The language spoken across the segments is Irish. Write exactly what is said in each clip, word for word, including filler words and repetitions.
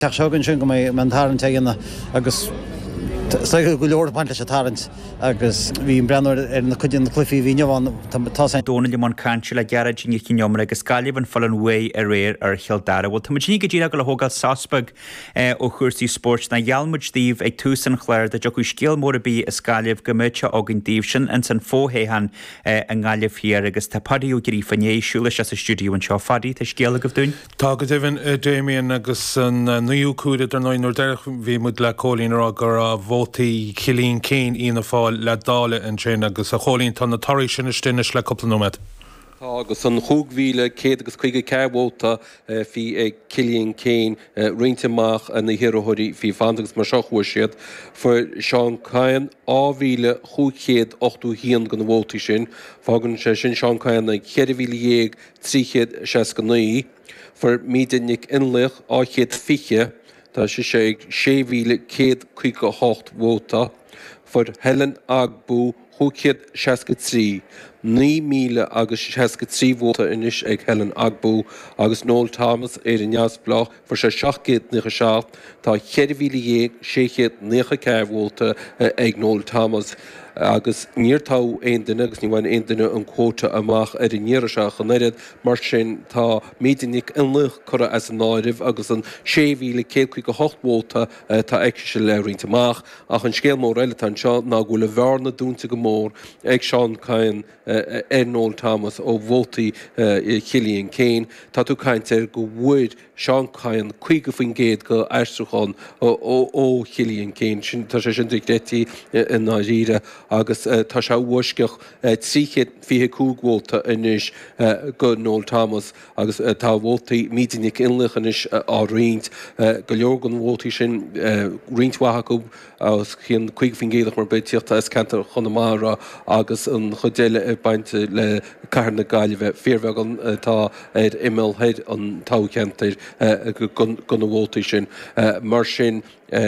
Segan sin go mé man tarint aine agus go leor baint se tarint agus bhí brenn ar na chuidir na clufií bhíineháin tá dóna man canse le gead ní cinneomar agus scalibh an fallan way a réir ar chealdara. Bhil tá tí go ddíra go le thógáil saspag ó chuirsaí sport na dhealmuid díomh ag túsan chléir de jo chu scéal mór a bí a scalibh go muite ágan díomh sin an san fóhéhan an gáileh hiar agus tá padíú gurí fanéisiúla se sa stúdiú an seo fadí tá scéal go dún. Tá go dtíhann Damien agus an nuú cúide ar náinúir deireh bhí mu le cólín ar gur a bhótaí Cilín Céin íana fáil le dála an tréin agus a cholín tá na tarí sin istínis le coppla nóid. Tá agus an chúghíle céad agus chuige cehóta hí ag Cilín Céin riinteach a na hirathirí hí fandagus mar seochhuair siad for Seán Cain áhíle chúchéad ochtú híon go na bhótaí sin, fágann sé sin Seán Cain na cheirhíle tríchéad seaca naí for mídinnic inlech áchéad fiche tá sé sé ag séhíle céad chuige hocht bhóta for Helen Agbú chúchéad seaca trí. Ní míle agus seaca trí bhóta inis ag Helen Agbú agus Noel Thomas ar an neasblach for sé seachcéad nícha seach tá cheirhíle séchéad nícha cehóta ag Noel Thomas. agus níortá aon duine agus ní bhain aon duine an cóta amach ar an níire seach an éiad mar sin tá mídinnic inlech chura as an náirih agus an séhíle céad chuig go hochtmóta tá ag se le rionntaach ach an scéal mór eile an seo ná go le bhharna dúnta go mór ag Seán Cain ar Noel Thomas ó bhótaí Cilín Céin tá tú caint ar go bhfuid Seán Cain chuige faoin géad go eistruáin ó Cilín Céin sin tá sé sin drétí in náíre agus tá se bhuaisceach tríchéad fiche cúghóta inis go Noel Thomas agus tá bhótaí mídinnic inlech inis á riint go leor an bhótaí sin rintmhacha go agus chin chuig fin géadach mar betíochtta is cantar chunamara agus an chodéile i bainte le carna gaiileh fearmhegan tá ar immelhead an táceantar go na bhótaí sin mar sin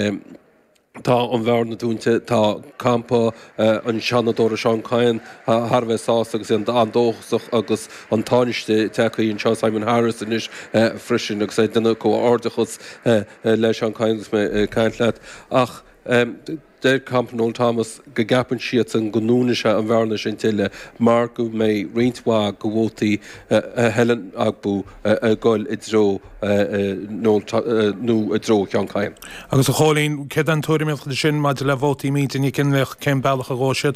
tá an bhharna dúnta tá campa an seanadóra Seán Cain Harbheith Sás agus an dóchsach agus an táiste techaíonn seo Simon Harris inis frisin agus é duna go ardachas le Seán Cain agus me caiint leat ach déir camp Noel Thomas go gapan siad an gonúneise an bhharna sin tiile mar go mé rintmhá go bhótaí Helen Agbú a gáil i dro nó i dro Seán Cain. Agus a cholín cé an túirimimicha sin maid le bhótaí mítain cinlech cén bailach a gáisiid?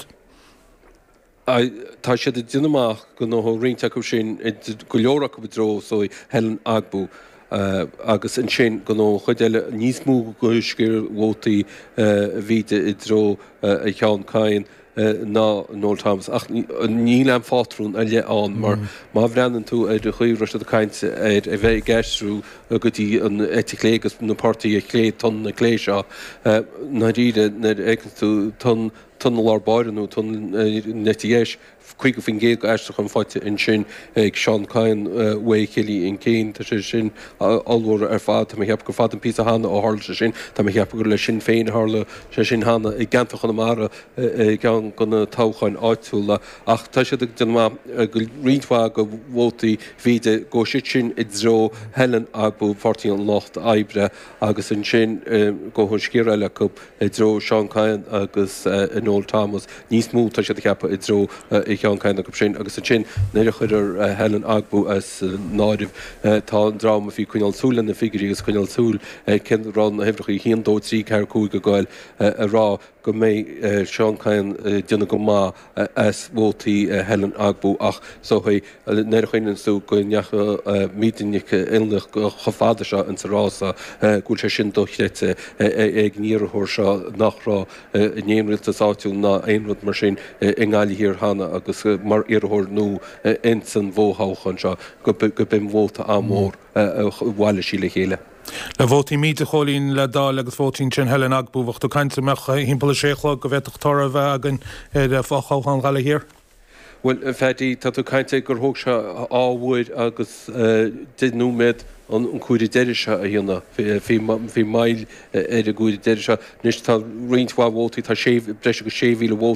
Tá siad i dionamach go nó rinte go sin go leorach go dro so Helen Agbú. Uh, agus an sin go nó chuideile níos mú go iscír bhótaí bhíte i dro a Seán Cain ná Noel Thomas ach ní le fátrún a le an mar má bhreanann tú ar de chuomh a caiinte ar a bheith geisrú a gotí an eticlégus na páirtaí a clé ton na clé seo na ríide na éigen tú ton ton lárbáiranú ton netíéis chuig go fin géad go eisteach an fáite in sin ag Seán Cain Way Cilín Céin tá sé sin allhór ar fád tá heap go fád an pí a hána ó hála sin tá heap gur le sin féin hála sé sin hána i gceanfach an mara gan gona táchain áitiúla ach tá sé denma go rintmhá go bhótaí bhíide go si sin i dro Helen Agbú fortíí an locht aibre agus an sin go chun scíir eile go i dro Seán Cain agus Noel Thomas níos mú tá sé ceappa i dro i Seán Cain go sin agus a sin néidir chuidir Helen Agbú as náirih tá an drama fí cuineál súla na figurí agus cuineál súl cin rán na hefrichaí híon dó trí ceir cúig go gáil a rá go mé Seán Cain duna go má as bhótaí Helen Agbú ach so chu néidir chuineann sú go neacha mídinnice inlech go chofáda seo an sa rása gúil sé sin dóchléite ag níorthóir seo nachrá néonriltas áitiúil ná aonrad mar sin ingáilí hir hána agus mar iarthóir nó in san bhóthchan seo go bim bhóta amór bhhaile sí le chéile. Le bhótaí míte cholín le dá agus bhótaín sin Helen Agbú bhacht tú caiinte meach himpeala séchla go bheitach tora bheith agan ar fácháilchan gaile hir? Well fetí tá tú caiinte gur thóg se áhfuid agus duúméid an cuairí deidir se a dhéanana bhí mail ar a gcuairí deidir se, níos tá rintmhá bhótaí tá breise go séhíle bhótaí